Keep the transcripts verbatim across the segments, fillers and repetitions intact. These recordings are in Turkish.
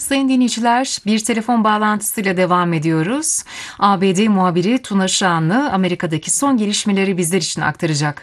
Sayın dinleyiciler, bir telefon bağlantısıyla devam ediyoruz. A B D muhabiri Tuna Şanlı, Amerika'daki son gelişmeleri bizler için aktaracak.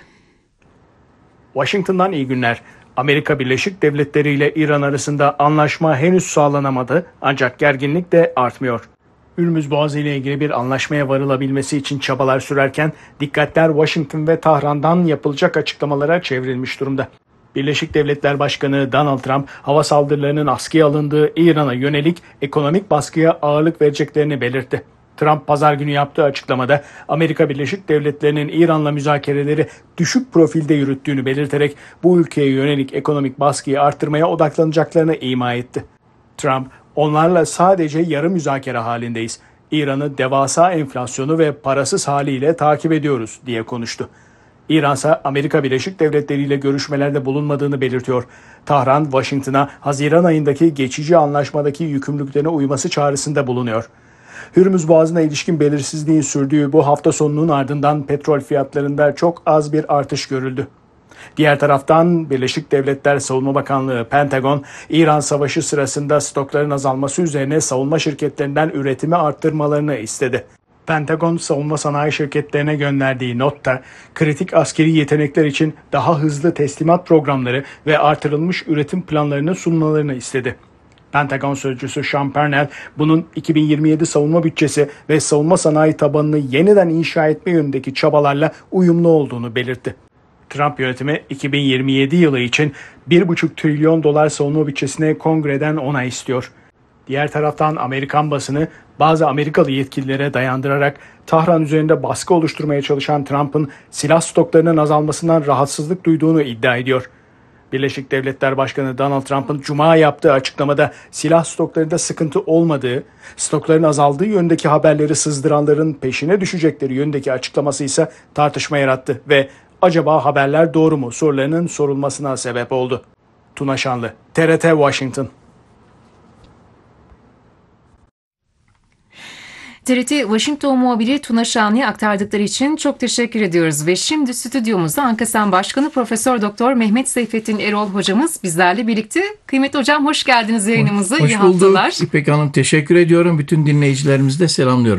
Washington'dan iyi günler. Amerika Birleşik Devletleri ile İran arasında anlaşma henüz sağlanamadı, ancak gerginlik de artmıyor. Hürmüz Boğazı ile ilgili bir anlaşmaya varılabilmesi için çabalar sürerken dikkatler Washington ve Tahran'dan yapılacak açıklamalara çevrilmiş durumda. Birleşik Devletler Başkanı Donald Trump, hava saldırılarının askıya alındığı İran'a yönelik ekonomik baskıya ağırlık vereceklerini belirtti. Trump pazar günü yaptığı açıklamada Amerika Birleşik Devletleri'nin İran'la müzakereleri düşük profilde yürüttüğünü belirterek bu ülkeye yönelik ekonomik baskıyı arttırmaya odaklanacaklarını ima etti. Trump, onlarla sadece yarı müzakere halindeyiz. İran'ı devasa enflasyonu ve parasız haliyle takip ediyoruz diye konuştu. İran ise Amerika Birleşik Devletleri ile görüşmelerde bulunmadığını belirtiyor. Tahran, Washington'a Haziran ayındaki geçici anlaşmadaki yükümlülüklerine uyması çağrısında bulunuyor. Hürmüz Boğazı'na ilişkin belirsizliğin sürdüğü bu hafta sonunun ardından petrol fiyatlarında çok az bir artış görüldü. Diğer taraftan Birleşik Devletler Savunma Bakanlığı Pentagon, İran Savaşı sırasında stokların azalması üzerine savunma şirketlerinden üretimi arttırmalarını istedi. Pentagon, savunma sanayi şirketlerine gönderdiği notta, kritik askeri yetenekler için daha hızlı teslimat programları ve artırılmış üretim planlarını sunmalarını istedi. Pentagon sözcüsü Sean Parnell, bunun iki bin yirmi yedi savunma bütçesi ve savunma sanayi tabanını yeniden inşa etme yönündeki çabalarla uyumlu olduğunu belirtti. Trump yönetimi iki bin yirmi yedi yılı için bir buçuk trilyon dolar savunma bütçesine kongreden onay istiyor. Diğer taraftan Amerikan basını bazı Amerikalı yetkililere dayandırarak Tahran üzerinde baskı oluşturmaya çalışan Trump'ın silah stoklarının azalmasından rahatsızlık duyduğunu iddia ediyor. Birleşik Devletler Başkanı Donald Trump'ın Cuma yaptığı açıklamada silah stoklarında sıkıntı olmadığı, stokların azaldığı yönündeki haberleri sızdıranların peşine düşecekleri yönündeki açıklaması ise tartışma yarattı ve acaba haberler doğru mu sorularının sorulmasına sebep oldu. Tuna Şanlı, T R T Washington. T R T Washington muhabiri Tuna Şanlı'ya aktardıkları için çok teşekkür ediyoruz. Ve şimdi stüdyomuzda ANKASEM Başkanı Profesör Doktor Mehmet Seyfettin Erol hocamız bizlerle birlikte. Kıymetli hocam, hoş geldiniz yayınımıza. Hoş İyi bulduk haftalar. İpek Hanım, teşekkür ediyorum. Bütün dinleyicilerimizi de selamlıyorum.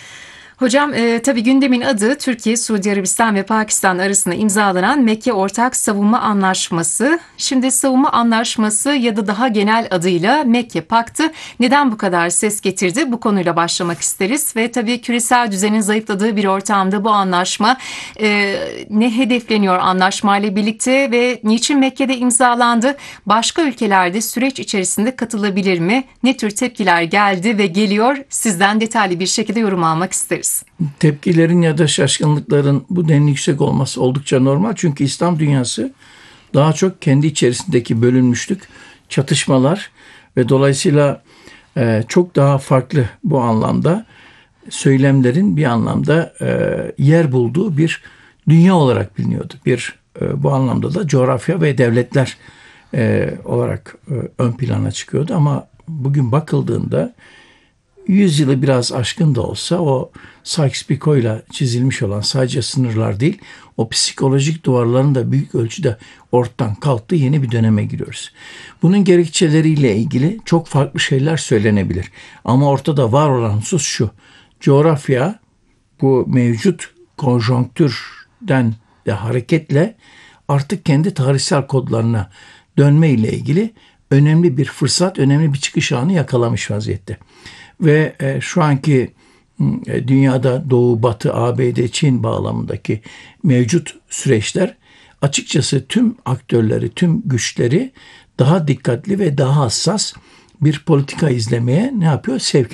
Hocam e, tabii gündemin adı Türkiye, Suudi Arabistan ve Pakistan arasında imzalanan Mekke Ortak Savunma Anlaşması. Şimdi savunma anlaşması ya da daha genel adıyla Mekke Paktı neden bu kadar ses getirdi? Bu konuyla başlamak isteriz ve tabii küresel düzenin zayıfladığı bir ortamda bu anlaşma e, ne hedefleniyor anlaşmayla birlikte ve niçin Mekke'de imzalandı? Başka ülkelerde süreç içerisinde katılabilir mi? Ne tür tepkiler geldi ve geliyor? Sizden detaylı bir şekilde yorum almak isteriz. Tepkilerin ya da şaşkınlıkların bu denli yüksek olması oldukça normal. Çünkü İslam dünyası daha çok kendi içerisindeki bölünmüşlük, çatışmalar ve dolayısıyla e, çok daha farklı bu anlamda söylemlerin bir anlamda e, yer bulduğu bir dünya olarak biliniyordu. Bir e, bu anlamda da coğrafya ve devletler e, olarak e, ön plana çıkıyordu. Ama bugün bakıldığında yüz yılı biraz aşkın da olsa o Sykes-Picot ile çizilmiş olan sadece sınırlar değil, o psikolojik duvarların da büyük ölçüde ortadan kalktığı yeni bir döneme giriyoruz. Bunun gerekçeleriyle ilgili çok farklı şeyler söylenebilir. Ama ortada var olan husus şu: coğrafya bu mevcut konjonktürden de hareketle artık kendi tarihsel kodlarına dönme ile ilgili önemli bir fırsat, önemli bir çıkış anı yakalamış vaziyette. Ve e, şu anki e, dünyada Doğu, Batı, A B D, Çin bağlamındaki mevcut süreçler açıkçası tüm aktörleri, tüm güçleri daha dikkatli ve daha hassas bir politika izlemeye ne yapıyor? Sevk